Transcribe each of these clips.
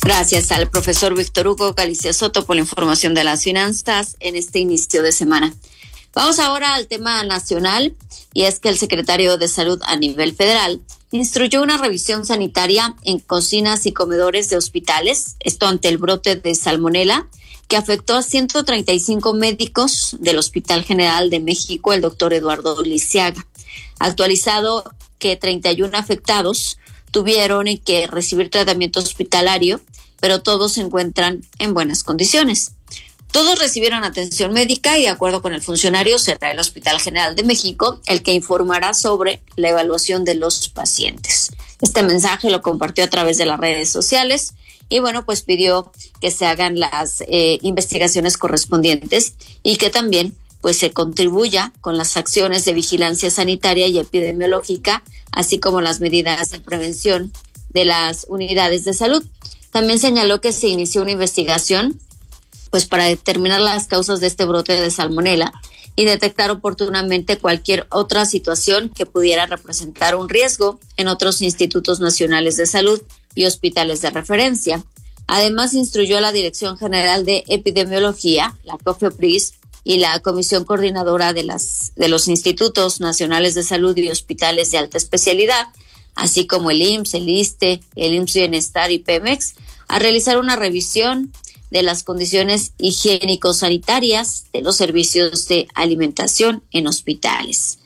Gracias al profesor Víctor Hugo Galicia Soto por la información de las finanzas en este inicio de semana. Vamos ahora al tema nacional, y es que el secretario de Salud a nivel federal instruyó una revisión sanitaria en cocinas y comedores de hospitales, esto ante el brote de salmonela que afectó a 135 médicos del Hospital General de México, el doctor Eduardo Lisiaga. Actualizado que 31 afectados tuvieron que recibir tratamiento hospitalario, pero todos se encuentran en buenas condiciones. Todos recibieron atención médica y, de acuerdo con el funcionario, será el Hospital General de México el que informará sobre la evaluación de los pacientes. Este mensaje lo compartió a través de las redes sociales y, pues pidió que se hagan las investigaciones correspondientes y que también se contribuya con las acciones de vigilancia sanitaria y epidemiológica, así como las medidas de prevención de las unidades de salud. También señaló que se inició una investigación para determinar las causas de este brote de salmonela y detectar oportunamente cualquier otra situación que pudiera representar un riesgo en otros institutos nacionales de salud y hospitales de referencia. Además, instruyó a la Dirección General de Epidemiología, la COFEPRIS, y la Comisión Coordinadora de los Institutos Nacionales de Salud y Hospitales de Alta Especialidad, así como el IMSS, el ISSSTE, el IMSS Bienestar y Pemex, a realizar una revisión de las condiciones higiénico-sanitarias de los servicios de alimentación en hospitales.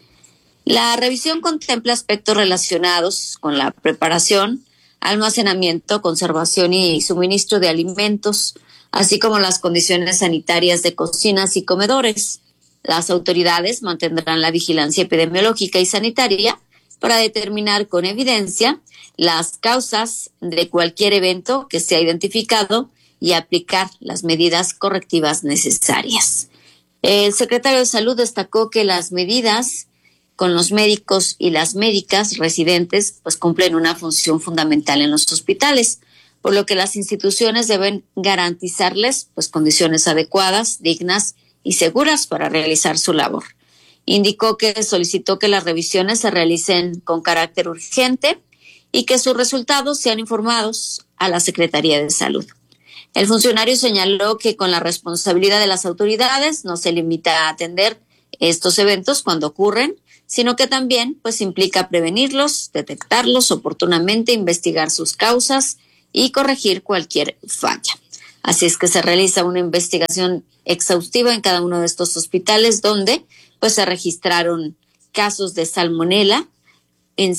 La revisión contempla aspectos relacionados con la preparación, almacenamiento, conservación y suministro de alimentos, así como las condiciones sanitarias de cocinas y comedores. Las autoridades mantendrán la vigilancia epidemiológica y sanitaria para determinar con evidencia las causas de cualquier evento que sea identificado y aplicar las medidas correctivas necesarias. El secretario de Salud destacó que las medidas con los médicos y las médicas residentes cumplen una función fundamental en los hospitales, por lo que las instituciones deben garantizarles condiciones adecuadas, dignas y seguras para realizar su labor. Indicó que solicitó que las revisiones se realicen con carácter urgente y que sus resultados sean informados a la Secretaría de Salud. El funcionario señaló que con la responsabilidad de las autoridades no se limita a atender estos eventos cuando ocurren, sino que también implica prevenirlos, detectarlos oportunamente, investigar sus causas y corregir cualquier falla. Así es que se realiza una investigación exhaustiva en cada uno de estos hospitales donde se registraron casos de salmonela en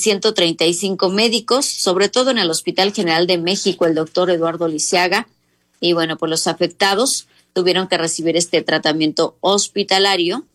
135 médicos, sobre todo en el Hospital General de México, el doctor Eduardo Lisiaga, y los afectados tuvieron que recibir este tratamiento hospitalario,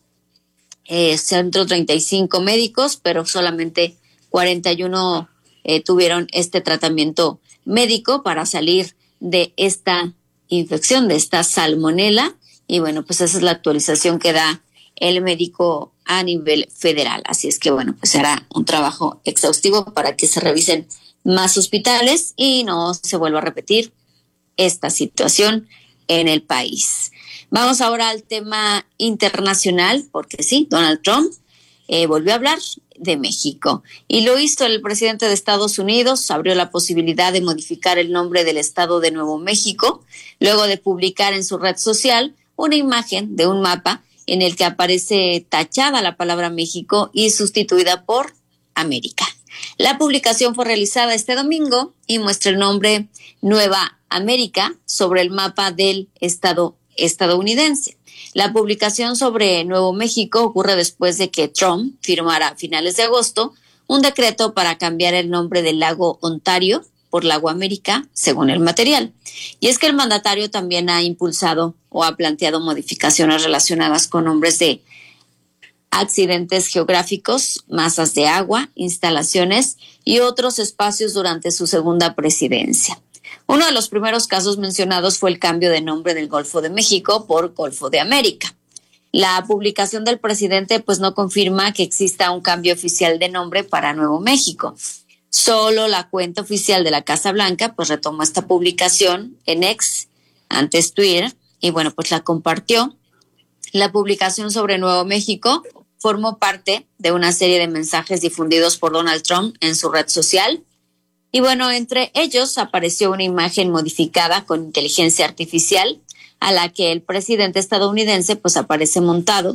135 médicos, pero solamente 41 tuvieron este tratamiento médico para salir de esta infección, de esta salmonela, y esa es la actualización que da el médico a nivel federal. Así es que será un trabajo exhaustivo para que se revisen más hospitales y no se vuelva a repetir esta situación en el país. Vamos ahora al tema internacional, porque sí, Donald Trump volvió a hablar de México y lo hizo el presidente de Estados Unidos. Abrió la posibilidad de modificar el nombre del estado de Nuevo México, luego de publicar en su red social una imagen de un mapa en el que aparece tachada la palabra México y sustituida por América. La publicación fue realizada este domingo y muestra el nombre Nueva América sobre el mapa del estado estadounidense. La publicación sobre Nuevo México ocurre después de que Trump firmara a finales de agosto un decreto para cambiar el nombre del lago Ontario por Lago América, según el material. Y es que el mandatario también ha impulsado o ha planteado modificaciones relacionadas con nombres de accidentes geográficos, masas de agua, instalaciones y otros espacios durante su segunda presidencia. Uno de los primeros casos mencionados fue el cambio de nombre del Golfo de México por Golfo de América. La publicación del presidente no confirma que exista un cambio oficial de nombre para Nuevo México. Solo la cuenta oficial de la Casa Blanca retomó esta publicación en X, antes Twitter, y la compartió. La publicación sobre Nuevo México formó parte de una serie de mensajes difundidos por Donald Trump en su red social Y bueno, entre ellos apareció una imagen modificada con inteligencia artificial a la que el presidente estadounidense pues aparece montado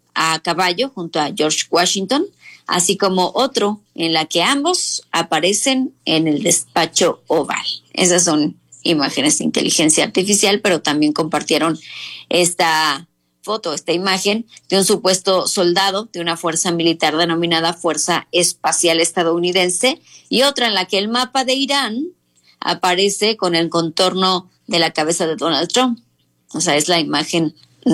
a caballo junto a George Washington, así como otro en la que ambos aparecen en el despacho oval. Esas son imágenes de inteligencia artificial, pero también compartieron esta foto, esta imagen de un supuesto soldado de una fuerza militar denominada Fuerza Espacial Estadounidense y otra en la que el mapa de Irán aparece con el contorno de la cabeza de Donald Trump. O sea, es la imagen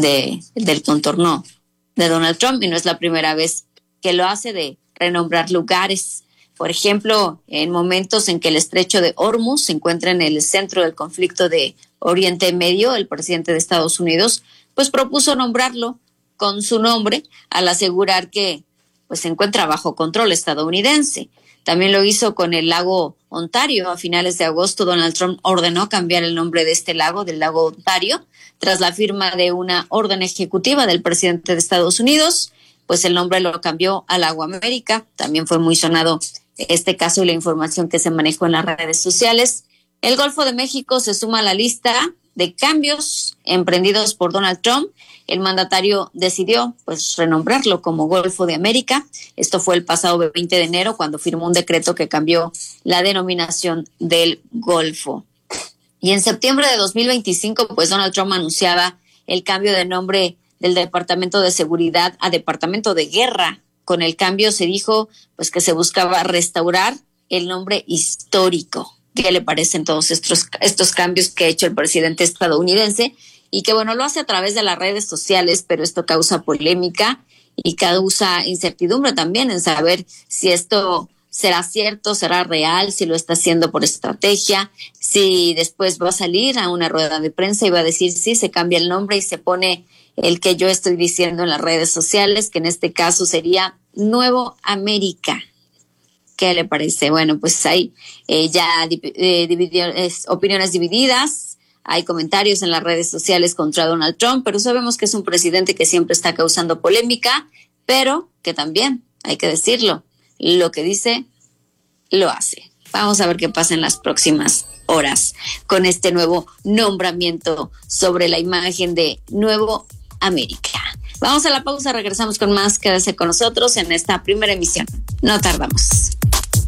del contorno de Donald Trump y no es la primera vez que lo hace, de renombrar lugares. Por ejemplo, en momentos en que el estrecho de Hormuz se encuentra en el centro del conflicto de Oriente Medio, el presidente de Estados Unidos pues propuso nombrarlo con su nombre al asegurar que pues se encuentra bajo control estadounidense. También lo hizo con el lago Ontario. A finales de agosto, Donald Trump ordenó cambiar el nombre de este lago, del lago Ontario, tras la firma de una orden ejecutiva del presidente de Estados Unidos, pues el nombre lo cambió a Lago América. También fue muy sonado este caso y la información que se manejó en las redes sociales. El Golfo de México se suma a la lista de cambios emprendidos por Donald Trump. El mandatario decidió pues renombrarlo como Golfo de América. Esto fue el pasado 20 de enero cuando firmó un decreto que cambió la denominación del Golfo. Y en septiembre de 2025 pues Donald Trump anunciaba el cambio de nombre del Departamento de Seguridad a Departamento de Guerra. Con el cambio se dijo pues que se buscaba restaurar el nombre histórico. ¿Qué le parecen todos estos cambios que ha hecho el presidente estadounidense? Y que bueno, lo hace a través de las redes sociales, pero esto causa polémica y causa incertidumbre también en saber si esto será cierto, será real, si lo está haciendo por estrategia, si después va a salir a una rueda de prensa y va a decir sí, se cambia el nombre y se pone el que yo estoy diciendo en las redes sociales, que en este caso sería Nuevo América. ¿Qué le parece? Bueno, pues hay opiniones divididas, hay comentarios en las redes sociales contra Donald Trump, pero sabemos que es un presidente que siempre está causando polémica, pero que también, hay que decirlo, lo que dice, lo hace. Vamos a ver qué pasa en las próximas horas con este nuevo nombramiento sobre la imagen de Nuevo América. Vamos a la pausa, regresamos con más. Quédese con nosotros en esta primera emisión. No tardamos.